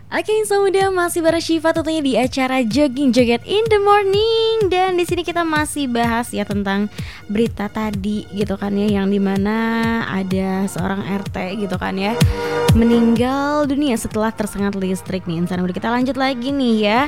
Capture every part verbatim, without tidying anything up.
Oke, Insan Muda masih bareng Syifa tentunya di acara Jogging Joget in the Morning. Dan di sini kita masih bahas ya tentang berita tadi gitu kan ya, yang dimana ada seorang R T gitu kan ya meninggal dunia setelah tersengat listrik nih. Insan Muda, kita lanjut lagi nih ya.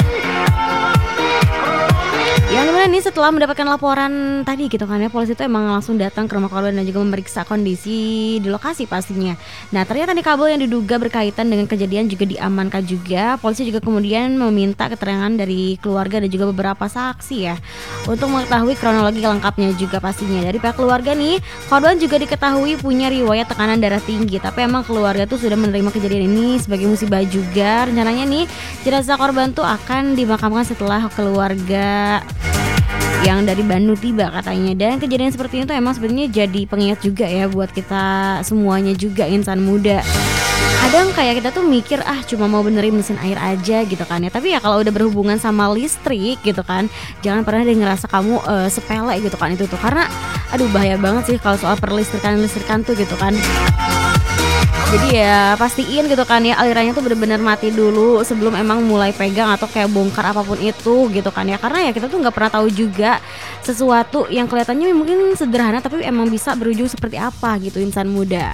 Yang dimana nih setelah mendapatkan laporan tadi gitu kan ya, polisi itu emang langsung datang ke rumah korban dan juga memeriksa kondisi di lokasi pastinya. Nah ternyata nih kabel yang diduga berkaitan dengan kejadian juga diamankan juga. Polisi juga kemudian meminta keterangan dari keluarga dan juga beberapa saksi ya, untuk mengetahui kronologi lengkapnya juga pastinya. Dari pihak keluarga nih, korban juga diketahui punya riwayat tekanan darah tinggi. Tapi emang keluarga tuh sudah menerima kejadian ini sebagai musibah juga. Rencananya nih jenazah korban tuh akan dimakamkan setelah keluarga yang dari Bandung tiba katanya. Dan kejadian seperti itu emang sebenarnya jadi pengingat juga ya buat kita semuanya juga, insan muda. Kadang kayak kita tuh mikir ah cuma mau benerin mesin air aja gitu kan ya, tapi ya kalau udah berhubungan sama listrik gitu kan, jangan pernah deh ngerasa kamu uh, sepele gitu kan itu tuh, karena aduh bahaya banget sih kalau soal perlistrikan listrikan tuh gitu kan. Jadi ya pastiin gitu kan ya alirannya tuh bener-bener mati dulu sebelum emang mulai pegang atau kayak bongkar apapun itu gitu kan ya. Karena ya kita tuh nggak pernah tahu juga sesuatu yang kelihatannya mungkin sederhana tapi emang bisa berujung seperti apa gitu, insan muda.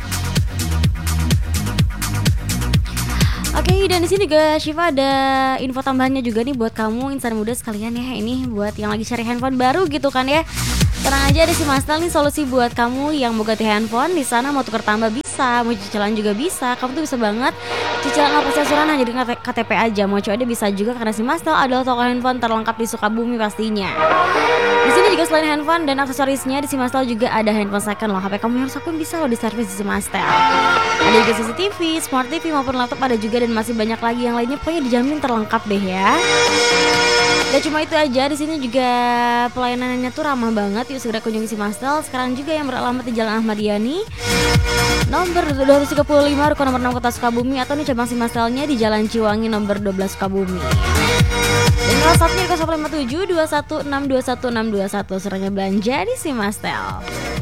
Oke, okay, dan di sini juga Syifa ada info tambahannya juga nih buat kamu insan muda sekalian ya. Ini buat yang lagi cari handphone baru gitu kan ya. Tenang aja, ada si Mastel nih solusi buat kamu yang mau ganti handphone. Di sana mau tuker tambah bisa, mau cicilan juga bisa. Kamu tuh bisa banget cicilan aplikasi asuran hanya dengan K T P aja. Mau coba deh bisa juga karena si Mastel adalah toko handphone terlengkap di Sukabumi pastinya. Di sini juga selain handphone dan aksesorisnya, di si Mastel juga ada handphone second loh. H P kamu yang rusak pun bisa loh diservis di si Mastel. Ada juga C C T V, Smart T V maupun laptop ada juga, dan masih banyak lagi yang lainnya. Pokoknya dijamin terlengkap deh ya. Gak cuma itu aja, di sini juga pelayanannya tuh ramah banget. Yuk segera kunjungi si Mastel sekarang juga yang beralamat di Jalan Ahmad Yani nomor dua ratus tiga puluh lima Ruko nomor enam Kota Sukabumi, atau nih cabang si Mastelnya di Jalan Ciwangi nomor dua belas Sukabumi. Dan WhatsAppnya di nol satu lima tujuh dua satu enam dua satu enam dua satu. Serangnya belanja di si Mastel.